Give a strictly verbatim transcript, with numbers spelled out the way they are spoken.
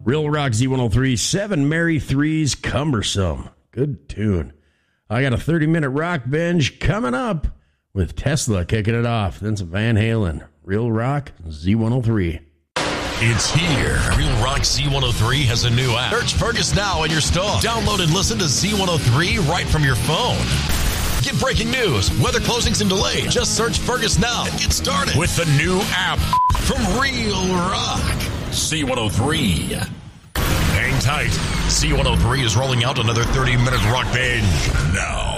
Real Rock Z one oh three, Seven Mary Threes, Cumbersome. Good tune. I got a thirty-minute rock binge coming up with Tesla kicking it off. Then some Van Halen. Real Rock Z one oh three. It's here. Real Rock Z one oh three has a new app. Search Fergus now in your store. Download and listen to Z one oh three right from your phone. Get breaking news, weather closings and delays. Just search Fergus now and get started with the new app from Real Rock Z one oh three. Hang tight. Z one oh three is rolling out another thirty-minute rock binge now.